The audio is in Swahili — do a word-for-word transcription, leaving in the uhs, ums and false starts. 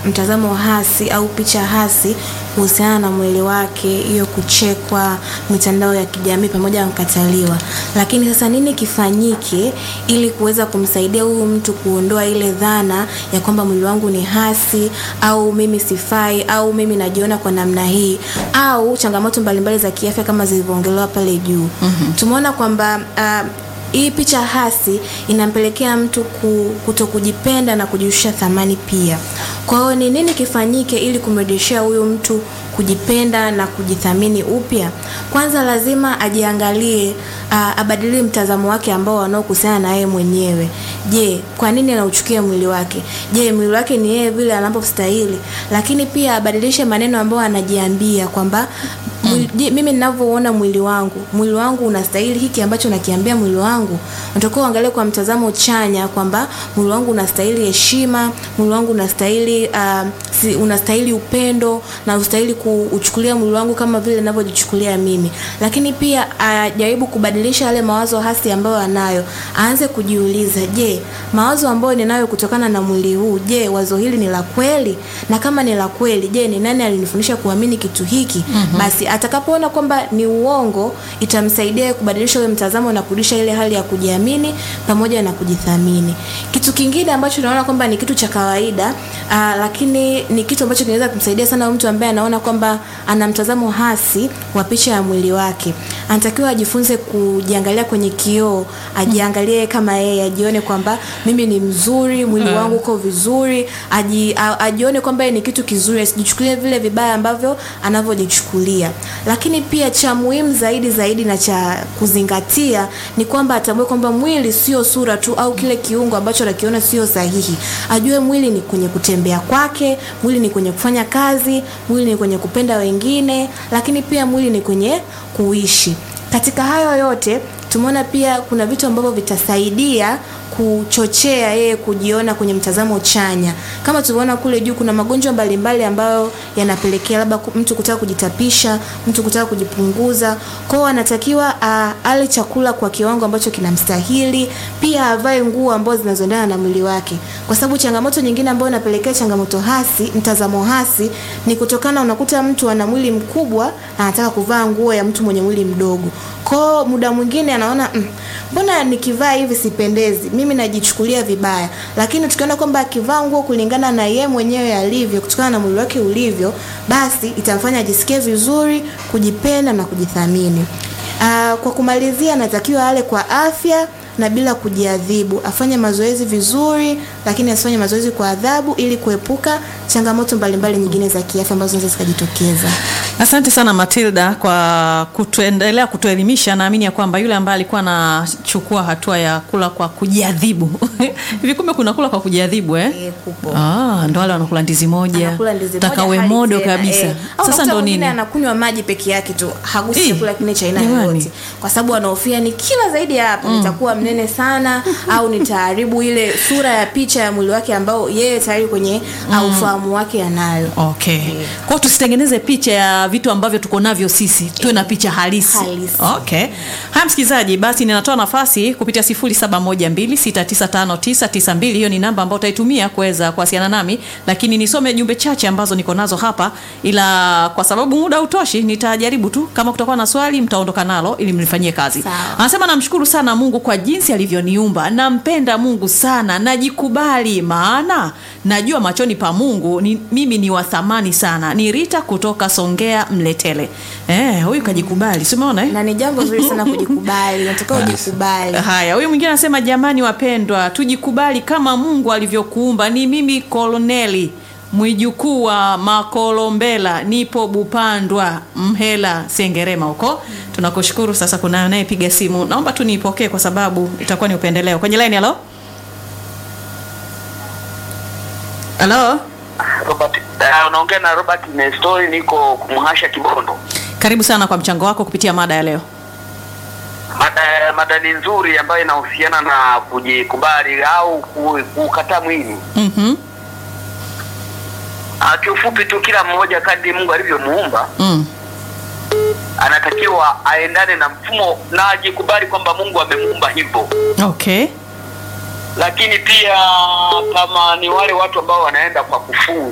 mtazamo hasi au picha hasi kuhusiana na mwili wake, hiyo kuchekwa, mitandao ya kijamii pamoja na kukataliwa. Lakini sasa nini kifanyike ili kuweza kumsaidia huyu mtu kuondoa ile dhana ya kwamba mwili wangu ni hasi au mimi sifai au mimi najiona kwa namna hii au changamoto mbalimbali za kiafya kama zilivyoongelewa pale juu. Mm-hmm. Tumeona kwamba uh, hii picha hasi inampelekea mtu kutokujipenda na kujishusha thamani pia. Kwa hiyo ni nini kifanyike ili kumrejeshea huyu mtu kujipenda na kujithamini upya? Kwanza lazima ajiangalie, uh, abadilie mtazamo wake ambao wanaokuhusiana na yeye mwenyewe. Je, kwa nini anauchukia mwili wake? Je, mwili wake ni yeye vile anapostahili? Lakini pia abadilishe maneno ambayo anajiambia kwamba Mm. mimi ninavyoona mwili wangu, mwili wangu unastahili hiki ambacho nakiambia mwili wangu. Unatakiwa uangalie kwa mtazamo chanya kwamba mwili wangu unastahili heshima, mwili wangu unastahili uh, si, unastahili upendo na unastahili kuuchukulia mwili wangu kama vile ninavyojichukulia mimi. Lakini pia ajaribu uh, kubadilisha yale mawazo hasi ambayo anayo. Aanze kujiuliza, je, mawazo ambayo ninayo kutokana na mwili huu, je, wazo hili ni la kweli? Na kama ni la kweli, je, ni nani alinifundisha kuamini kitu hiki? Mm-hmm. Basi atakapoona kwamba ni uongo, itamsaidia kubadilisha ule mtazamo na kurudisha ile hali ya kujiamini pamoja na kujithamini. Kitu kingine ambacho naona kwamba ni kitu cha kawaida, aa, lakini ni kitu ambacho kinaweza kumsaidia sana mtu ambaye anaona kwamba ana mtazamo hasi wa picha ya mwili wake. Anatakiwa ajifunze kujiangalia kwenye kioo, ajiangalie kama yeye, ajione kwamba mimi ni mzuri, mwili wangu uko vizuri, aji, a, ajione kwamba ni kitu kizuri, asijichukulie vile vibaya ambavyo anavyojichukulia. Lakini pia cha muhimu zaidi zaidi na cha kuzingatia ni kwamba atambue kwamba mwili sio sura tu au kile kiungo ambacho anakiona sio sahihi. Ajue mwili ni kwenye kutembea kwake, mwili ni kwenye kufanya kazi, mwili ni kwenye kupenda wengine, lakini pia mwili ni kwenye kuishi. Katika hayo yote tumeona pia kuna vitu ambavyo vitasaidia kuchochea yeye kujiona kwenye mtazamo chanya. Kama tuliona kule juu, kuna magonjwa mbalimbali ambayo yanapelekea labda mtu kutaka kujitapisha, mtu kutaka kujipunguza. Kwa hiyo anatakiwa uh, ale chakula kwa kiwango ambacho kinamstahili, pia avae nguo ambazo zinazoendana na mwili wake. Kwa sababu changamoto nyingine ambayo inapelekea changamoto hasi, mtazamo hasi, ni kutokana, unakuta mtu ana mwili mkubwa anataka kuvaa nguo ya mtu mwenye mwili mdogo. Kwa muda mwingine anaona mbona mm, nikivaa hivi sipendezi, mimi najichukulia vibaya. Lakini tukiona kwamba akivaa nguo kulingana na yeye mwenyewe alivyo, kutokana na mwili wake ulivyo, basi itamfanya ajisikie vizuri, kujipenda na kujithamini. Uh, kwa kumalizia, anatakiwa ale kwa afya na bila kujiadhibu. Afanye mazoezi vizuri, lakini asifanye mazoezi kwa adhabu, ili kuepuka changamoto mbalimbali nyingine za kiafya ambazo zinaweza zikajitokeza. Asante sana Matilda kwa kutuendelea kutuelimisha. Naamini ya kwamba yule ambaye alikuwa anachukua hatua ya kula kwa kujiadhibu hivi kumbe kuna kula kwa kujiadhibu eh? Eh, kupo. Ah, ndo wale wanakula ndizi moja, anakula ndizi moja takawe modo kabisa. Eh. Sasa ndo nini? Anakunywa maji peke yake tu, hagusi chakula kingine cha aina yoyote. Kwa sababu anahofia ni kila zaidi ya hapo mm. nitakuwa mnene sana au nitaharibu ile sura ya picha ya mwili wake ambao yeye tayari kwenye mm. ufahamu wake anayo. Okay. Yeah. Kwa tusitengeneze picha ya vitu ambavyo tuko navyo sisi, tuwe na picha halisi. halisi. Okay. Haya msikilizaji, basi ninatoa nafasi kupitia sifuri saba moja mbili sita tisa tano tisa tisa mbili. Hiyo ni namba ambayo utaitumia kuweza kuwasiliana nami, lakini nisome jumbe chache ambazo niko nazo hapa, ila kwa sababu muda utoshi nitajaribu tu, kama kutakuwa na swali mtaondoka nalo ili mnifanyie kazi. Sawa. Anasema namshukuru sana Mungu kwa jinsi alivyoniumba. Nampenda Mungu sana, najikubali maana najua machoni pa Mungu ni, mimi ni wa thamani sana. Ni Rita kutoka Songea Mletele. Eh, huyu kajikubali. Si umeona eh? Na ni jambo zuri sana kujikubali. Nataka ujikubali. Haya, huyu mwingine anasema jamani wapendwa, tujikubali kama Mungu alivyokuumba. Ni mimi Koloneli Mwijukuu wa Makolombela, nipo Bupandwa Mhela Sengerema huko. Tunakushukuru. Sasa kuna naye piga simu. Naomba tu niipokee kwa sababu itakuwa ni upendeleo. Kwenye line, hello? Hello? Robert, uh, unaongea na Robert Nestori, niko Kumhasha Kibondo. Karibu sana kwa mchango wako kupitia mada ya leo. Mada, mada ni nzuri ambayo inahusiana na kujikubali au kukataa mwili. Mhm. Ah, kiufupi tu, kila mmoja kadri Mungu alivyomuumba Mm. anatakiwa aendane na mfumo na ajikubali kwamba Mungu amemuumba hivyo. Okay. Lakini pia kama ni wale watu ambao wanaenda kwa kufunga